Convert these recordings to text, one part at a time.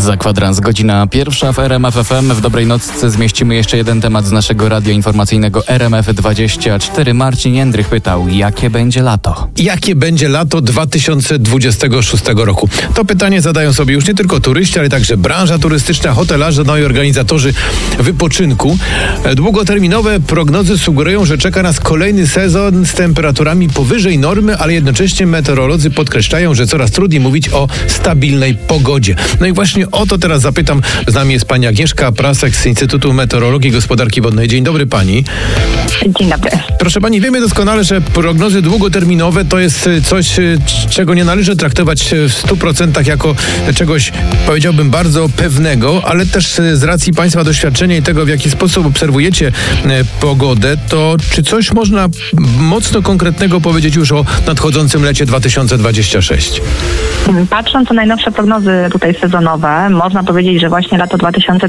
Za kwadrans, godzina 1 w RMF FM. W dobrej nocce zmieścimy jeszcze jeden temat z naszego radia informacyjnego RMF24. Marcin Jędrych pytał, jakie będzie lato? Jakie będzie lato 2026 roku? To pytanie zadają sobie już nie tylko turyści, ale także branża turystyczna, hotelarze, no i organizatorzy wypoczynku. Długoterminowe prognozy sugerują, że czeka nas kolejny sezon z temperaturami powyżej normy, ale jednocześnie meteorolodzy podkreślają, że coraz trudniej mówić o stabilnej pogodzie. No i właśnie o to teraz zapytam. Z nami jest pani Agnieszka Prasek z Instytutu Meteorologii i Gospodarki Wodnej. Dzień dobry pani. Dzień dobry. Proszę pani, wiemy doskonale, że prognozy długoterminowe to jest coś, czego nie należy traktować w 100% jako czegoś, powiedziałbym, bardzo pewnego, ale też z racji państwa doświadczenia i tego, w jaki sposób obserwujecie pogodę, to czy coś można mocno konkretnego powiedzieć już o nadchodzącym lecie 2026? Patrząc na najnowsze prognozy tutaj sezonowe, można powiedzieć, że właśnie lato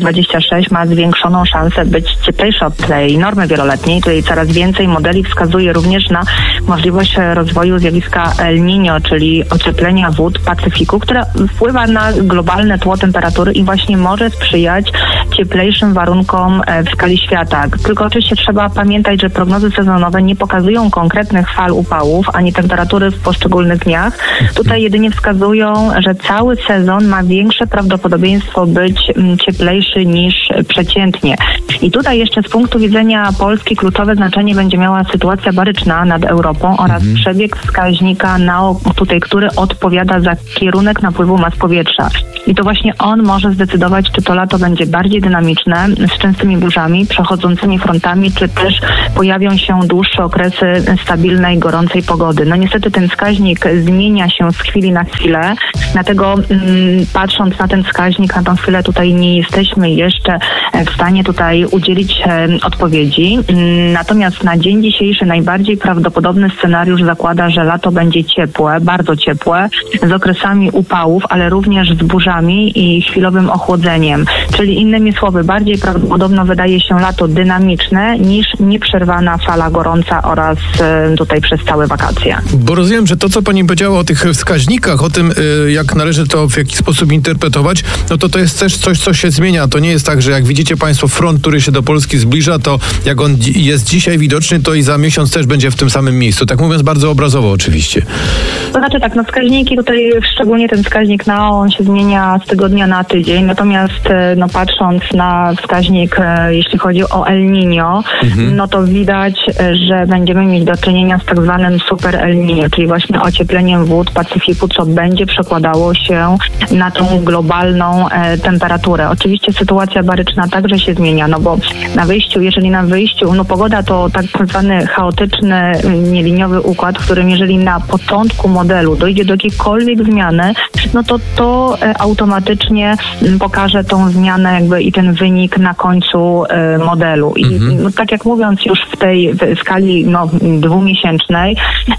2026 ma zwiększoną szansę być cieplejsze od tej normy wieloletniej. Tutaj coraz więcej modeli wskazuje również na możliwość rozwoju zjawiska El Niño, czyli ocieplenia wód Pacyfiku, które wpływa na globalne tło temperatury i właśnie może sprzyjać cieplejszym warunkom w skali świata. Tylko oczywiście trzeba pamiętać, że prognozy sezonowe nie pokazują konkretnych fal upałów ani temperatury w poszczególnych dniach. Tutaj jedynie wskazują, że cały sezon ma większe prawdopodobieństwo być cieplejszy niż przeciętnie. I tutaj jeszcze z punktu widzenia Polski kluczowe znaczenie będzie miała sytuacja baryczna nad Europą oraz przebieg wskaźnika NAO, tutaj, który odpowiada za kierunek napływu mas powietrza. I to właśnie on może zdecydować, czy to lato będzie bardziej dynamiczne, z częstymi burzami, przechodzącymi frontami, czy też pojawią się dłuższe okresy stabilnej, gorącej pogody. No niestety ten wskaźnik zmienia się z chwili na chwilę, dlatego patrząc na ten wskaźnik, na tą chwilę tutaj nie jesteśmy jeszcze w stanie tutaj udzielić odpowiedzi. Natomiast na dzień dzisiejszy najbardziej prawdopodobny scenariusz zakłada, że lato będzie ciepłe, bardzo ciepłe, z okresami upałów, ale również z burzami i chwilowym ochłodzeniem. Czyli innymi słowy, bardziej prawdopodobno wydaje się lato dynamiczne niż nieprzerwana fala gorąca oraz tutaj przez całe wakacje. Bo rozumiem, że to, co pani powiedziała o tych wskaźnikach, o tym, jak należy to w jakiś sposób interpretować, no to jest też coś, co się zmienia. To nie jest tak, że jak widzicie państwo front, który się do Polski zbliża, to jak on jest dzisiaj widoczny, to i za miesiąc też będzie w tym samym miejscu. Tak mówiąc bardzo obrazowo oczywiście. To znaczy tak, no wskaźniki tutaj, szczególnie ten wskaźnik NAO, on się zmienia z tygodnia na tydzień, natomiast no patrząc na wskaźnik, jeśli chodzi o El Niño, no to widać, że będziemy mieć do czynienia z tak zwanym super El Niño, czyli właśnie ociepleniem wód Pacyfiku, co będzie przekładało się na tą globalną temperaturę. Oczywiście sytuacja baryczna także się zmienia, no bo jeżeli na wyjściu, no pogoda to tak zwany chaotyczny, nieliniowy układ, w którym jeżeli na początku modelu dojdzie do jakiejkolwiek zmiany, no to automatycznie pokaże tą zmianę jakby i ten wynik na końcu modelu. I no, tak jak mówiąc już w tej skali dwumiesięcznej,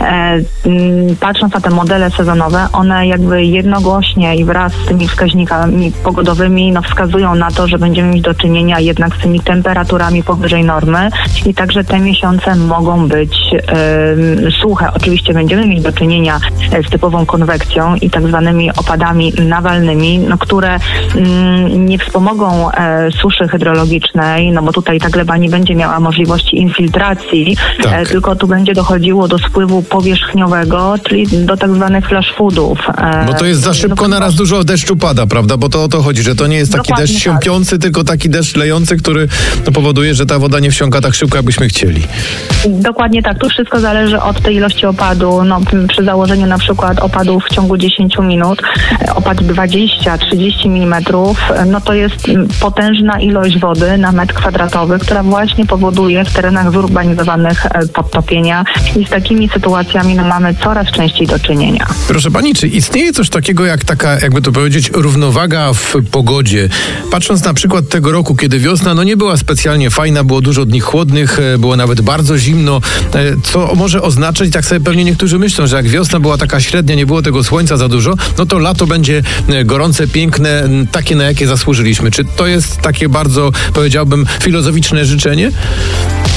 patrząc na te modele sezonowe, one jakby jednogłośnie i wraz z tymi wskaźnikami pogodowymi wskazują na to, że będziemy mieć do czynienia jednak z tymi temperaturami powyżej normy i także te miesiące mogą być suche. Oczywiście będziemy mieć do czynienia z typową konwekcją i tak zwanymi opadami nawalnymi, które nie wspomogą suszy hydrologicznej, bo tutaj ta gleba nie będzie miała możliwości infiltracji, tylko tu będzie dochodziło do spływu powierzchniowego, czyli do tak zwanych flash floodów. Bo to jest za szybko, naraz dużo deszczu pada, prawda? Bo to o to chodzi, że to nie jest taki deszcz siąpiący, tylko taki deszcz lejący, który powoduje, że ta woda nie wsiąka tak szybko, jakbyśmy chcieli. Dokładnie tak. Tu wszystko zależy od tej ilości opadu. Przy założeniu na przykład opadów w ciągu 10 minut, opad 20-30 mm, to jest potężna ilość wody na metr kwadratowy, która właśnie powoduje w terenach zurbanizowanych podtopienia i z takimi sytuacjami mamy coraz częściej do czynienia. Proszę pani, czy istnieje coś takiego jak taka, jakby to powiedzieć, równowaga w pogodzie? Patrząc na przykład tego roku, kiedy wiosna nie była specjalnie fajna, było dużo dni chłodnych, było nawet bardzo zimno, co może oznaczać, tak sobie pewnie niektórzy myślą, że jak wiosna była taka średnia, nie było tego słońca za dużo, no to lato będzie gorące, piękne, takie, na jakie zasłużyliśmy. Czy to jest takie bardzo, powiedziałbym, filozoficzne życzenie?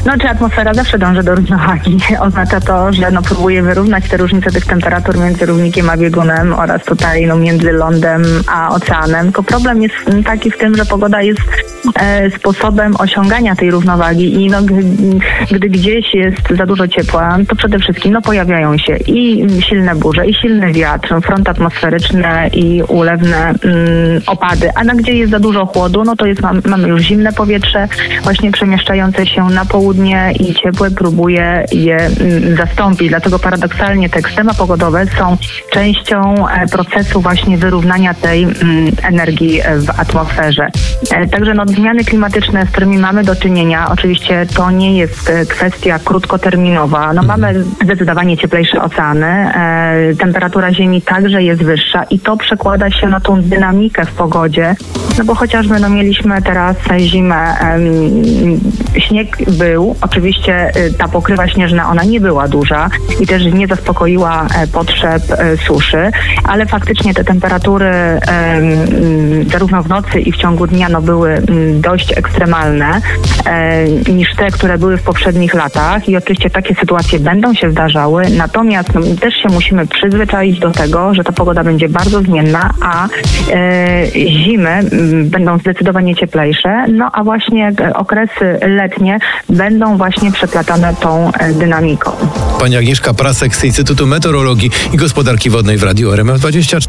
No, czy atmosfera zawsze dąży do równowagi. Oznacza to, że próbuje wyrównać te różnice tych temperatur między równikiem a biegunem oraz tutaj między lądem a oceanem. Tylko problem jest taki w tym, że pogoda jest sposobem osiągania tej równowagi i gdy gdzieś jest za dużo ciepła, to przede wszystkim pojawiają się i silne burze, i silny wiatr, fronty atmosferyczne i ulewne opady. A gdzie jest za dużo chłodu, to mamy już zimne powietrze właśnie przemieszczające się na południe i ciepłe próbuje je zastąpić. Dlatego paradoksalnie te ekstrema pogodowe są częścią procesu właśnie wyrównania tej energii w atmosferze. Także zmiany klimatyczne, z którymi mamy do czynienia, oczywiście to nie jest kwestia krótkoterminowa. Mamy zdecydowanie cieplejsze oceany, temperatura Ziemi także jest wyższa i to przekłada się na tą dynamikę w pogodzie, bo chociażby mieliśmy teraz zimę, śnieg był, oczywiście ta pokrywa śnieżna, ona nie była duża i też nie zaspokoiła potrzeb suszy, ale faktycznie te temperatury zarówno w nocy i w ciągu dnia były dość ekstremalne niż te, które były w poprzednich latach i oczywiście takie sytuacje będą się zdarzały, natomiast też się musimy przyzwyczaić do tego, że ta pogoda będzie bardzo zmienna, a zimy będą zdecydowanie cieplejsze, a właśnie okresy letnie będą właśnie przeplatane tą dynamiką. Pani Agnieszka Prasek z Instytutu Meteorologii i Gospodarki Wodnej w Radiu RMF24.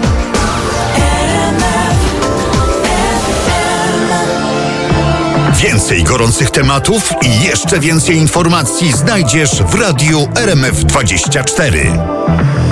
Więcej gorących tematów i jeszcze więcej informacji znajdziesz w Radiu RMF24.